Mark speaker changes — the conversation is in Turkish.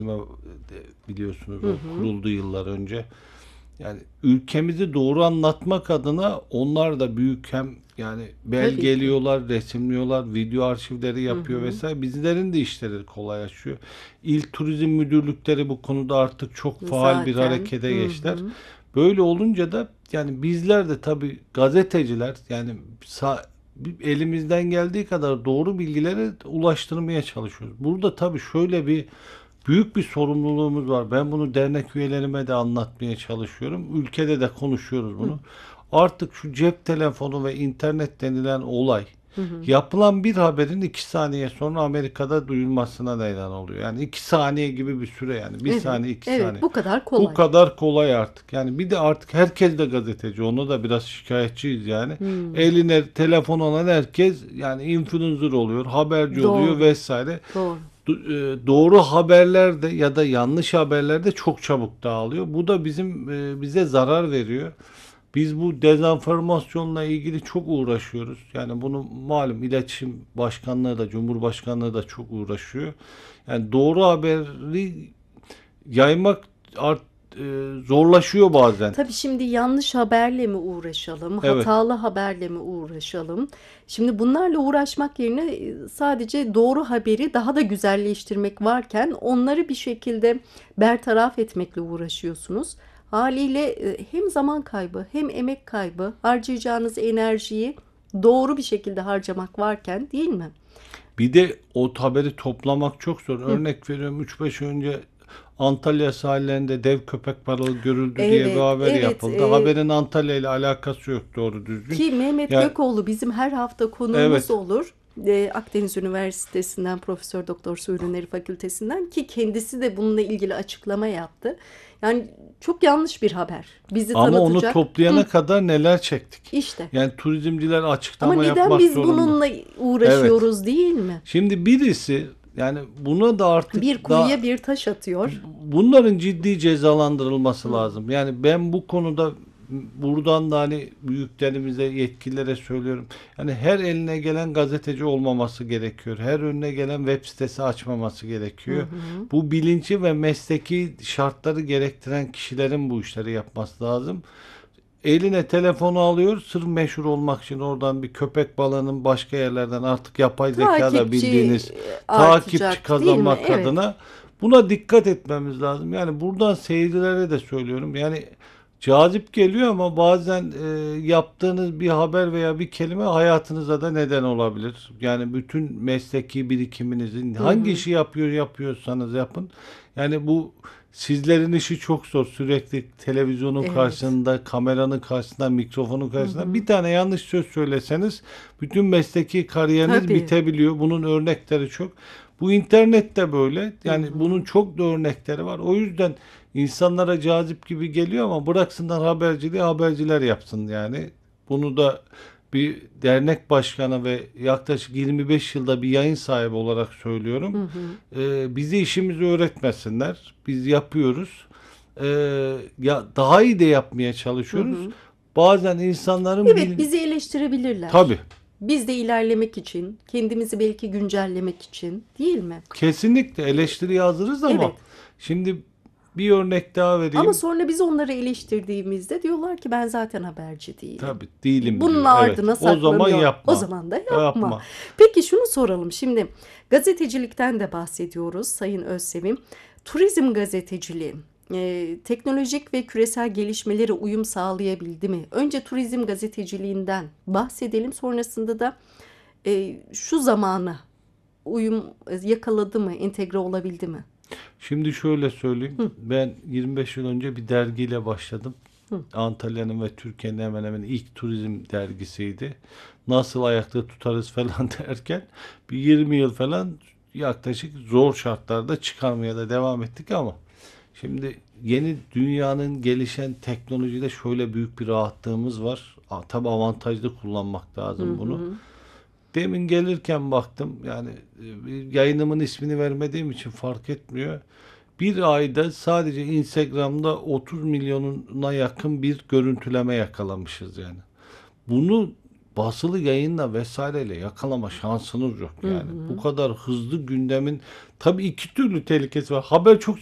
Speaker 1: biliyorsunuz
Speaker 2: Hı
Speaker 1: o
Speaker 2: hı.
Speaker 1: kuruldu yıllar önce. Yani ülkemizi doğru anlatmak adına onlar da büyük hem yani
Speaker 2: Tabii ki.
Speaker 1: belgeliyorlar, resimliyorlar, video arşivleri
Speaker 2: Hı
Speaker 1: yapıyor
Speaker 2: hı.
Speaker 1: vesaire. Bizlerin de işleri kolaylaşıyor. İl turizm müdürlükleri bu konuda artık çok faal bir
Speaker 2: Zaten.
Speaker 1: harekete
Speaker 2: Hı
Speaker 1: geçtiler.
Speaker 2: hı.
Speaker 1: Böyle olunca da yani bizler de tabii gazeteciler yani elimizden geldiği kadar doğru bilgileri ulaştırmaya çalışıyoruz. Burada tabii şöyle bir büyük bir sorumluluğumuz var. Ben bunu dernek üyelerime de anlatmaya çalışıyorum. Ülkede de konuşuyoruz
Speaker 2: Hı
Speaker 1: bunu. Artık şu cep telefonu ve internet denilen olay
Speaker 2: hı. Hı.
Speaker 1: yapılan bir haberin 2 saniye sonra Amerika'da duyulmasına neden oluyor. Yani 2 saniye gibi bir süre yani. Bir
Speaker 2: Evet.
Speaker 1: saniye, iki
Speaker 2: Evet,
Speaker 1: saniye.
Speaker 2: bu kadar
Speaker 1: Bu
Speaker 2: kolay.
Speaker 1: kadar kolay artık. Yani bir de artık herkes de gazeteci. Ona da biraz şikayetçiyiz yani.
Speaker 2: Hmm.
Speaker 1: Eline telefon olan herkes yani influencer oluyor, haberci oluyor
Speaker 2: Doğru.
Speaker 1: vesaire.
Speaker 2: Doğru.
Speaker 1: Doğru haberler de ya da yanlış haberler de çok çabuk dağılıyor. Bu da bize zarar veriyor. Biz bu dezenformasyonla ilgili çok uğraşıyoruz. Yani bunu malum İletişim Başkanlığı da Cumhurbaşkanlığı da çok uğraşıyor. Yani doğru haberi yaymak art, zorlaşıyor bazen.
Speaker 2: Tabii şimdi yanlış haberle mi uğraşalım,
Speaker 1: Evet.
Speaker 2: hatalı haberle mi uğraşalım? Şimdi bunlarla uğraşmak yerine sadece doğru haberi daha da güzelleştirmek varken onları bir şekilde bertaraf etmekle uğraşıyorsunuz. Haliyle hem zaman kaybı hem emek kaybı, harcayacağınız enerjiyi doğru bir şekilde harcamak varken, değil mi?
Speaker 1: Bir de o haberi toplamak çok zor.
Speaker 2: Hı.
Speaker 1: Örnek veriyorum 3-5 önce Antalya sahillerinde dev köpek balığı görüldü diye bir
Speaker 2: Evet,
Speaker 1: haber
Speaker 2: evet.
Speaker 1: yapıldı. Haberin Antalya ile alakası yok doğru düzgün.
Speaker 2: Ki Mehmet
Speaker 1: Ya
Speaker 2: Gökoğlu bizim her hafta konuğumuz
Speaker 1: evet.
Speaker 2: olur. Akdeniz Üniversitesi'nden Profesör Doktor Su Ürünleri Fakültesinden, ki kendisi de bununla ilgili açıklama yaptı. Yani çok yanlış bir haber. Bizi
Speaker 1: Ama onu
Speaker 2: tanıtacak.
Speaker 1: toplayana kadar neler çektik.
Speaker 2: İşte.
Speaker 1: Yani turizmciler
Speaker 2: Ama
Speaker 1: açıklama
Speaker 2: neden
Speaker 1: yapmak
Speaker 2: biz
Speaker 1: zorunda.
Speaker 2: bununla
Speaker 1: Evet.
Speaker 2: uğraşıyoruz, değil mi?
Speaker 1: Şimdi birisi yani buna da artık
Speaker 2: Bir kuyuya bir taş atıyor.
Speaker 1: bunların ciddi cezalandırılması
Speaker 2: Hmm.
Speaker 1: lazım. Yani ben bu konuda buradan da hani büyüklerimize, yetkililere söylüyorum. Yani her eline gelen gazeteci olmaması gerekiyor. Her önüne gelen web sitesi açmaması
Speaker 2: Hı
Speaker 1: gerekiyor.
Speaker 2: hı.
Speaker 1: Bu bilinci ve mesleki şartları gerektiren kişilerin bu işleri yapması lazım. Eline telefonu alıyor sırf meşhur olmak için oradan bir köpek balığının başka yerlerden artık yapay zekada
Speaker 2: Takipçi
Speaker 1: bildiğiniz takipçi
Speaker 2: artacak, değil mi?
Speaker 1: kazanmak
Speaker 2: Evet.
Speaker 1: adına buna dikkat etmemiz lazım. Yani buradan seyircilere de söylüyorum. Yani cazip geliyor ama bazen yaptığınız bir haber veya bir kelime hayatınıza da neden olabilir. Yani bütün mesleki birikiminizin
Speaker 2: Hı
Speaker 1: hangi
Speaker 2: hı.
Speaker 1: işi yapıyorsanız yapın. Yani bu sizlerin işi çok zor. Sürekli televizyonun
Speaker 2: Evet.
Speaker 1: karşısında, kameranın karşısında, mikrofonun
Speaker 2: Hı
Speaker 1: karşısında
Speaker 2: hı.
Speaker 1: bir tane yanlış söz söyleseniz bütün mesleki kariyeriniz
Speaker 2: Tabii.
Speaker 1: bitebiliyor. Bunun örnekleri çok. Bu internet de böyle.
Speaker 2: Hı
Speaker 1: Yani bunun
Speaker 2: hı.
Speaker 1: çok da örnekleri var. O yüzden insanlara cazip gibi geliyor ama bıraksınlar haberciliği haberciler yapsın yani. Bunu da bir dernek başkanı ve yaklaşık 25 yılda bir yayın sahibi olarak söylüyorum.
Speaker 2: Hı hı.
Speaker 1: Bizi işimizi öğretmesinler. Biz yapıyoruz. Ee, ya daha iyi de yapmaya
Speaker 2: Hı
Speaker 1: çalışıyoruz.
Speaker 2: hı.
Speaker 1: Bazen insanların
Speaker 2: Evet, bizi
Speaker 1: tabii
Speaker 2: eleştirebilirler. Biz de ilerlemek için, kendimizi belki güncellemek için, değil mi?
Speaker 1: kesinlikle eleştiriye hazırız ama
Speaker 2: Evet.
Speaker 1: şimdi bir örnek daha
Speaker 2: Ama
Speaker 1: vereyim.
Speaker 2: sonra biz onları eleştirdiğimizde diyorlar ki ben zaten haberci değilim.
Speaker 1: Tabii değilim
Speaker 2: Bunun
Speaker 1: diyor. Evet.
Speaker 2: ardına
Speaker 1: O zaman
Speaker 2: saklanıyor. O
Speaker 1: yapma.
Speaker 2: zaman da yapma.
Speaker 1: Yapma.
Speaker 2: Peki şunu soralım. Şimdi gazetecilikten de bahsediyoruz Sayın Özsevim. Turizm gazeteciliği teknolojik ve küresel gelişmelere uyum sağlayabildi mi? Önce turizm gazeteciliğinden bahsedelim. Sonrasında da şu zamana uyum yakaladı mı, entegre olabildi mi?
Speaker 1: Şimdi şöyle söyleyeyim.
Speaker 2: Hı,
Speaker 1: Ben 25 yıl önce bir dergiyle başladım.
Speaker 2: hı,
Speaker 1: Antalya'nın ve Türkiye'nin hemen hemen ilk turizm dergisiydi. Nasıl ayakta tutarız falan derken bir 20 yıl falan yaklaşık zor şartlarda çıkarmaya da devam ettik ama şimdi yeni dünyanın gelişen teknolojide şöyle büyük bir rahatlığımız var. Tabi avantajlı kullanmak
Speaker 2: hı,
Speaker 1: lazım bunu.
Speaker 2: hı.
Speaker 1: Demin gelirken baktım yani yayınımın ismini vermediğim için fark etmiyor. Bir ayda sadece Instagram'da 30 milyonuna yakın bir görüntüleme yakalamışız yani. Bunu basılı yayınla vesaireyle yakalama şansınız yok yani. Bu kadar hızlı gündemin tabii iki türlü tehlikesi var. Haber çok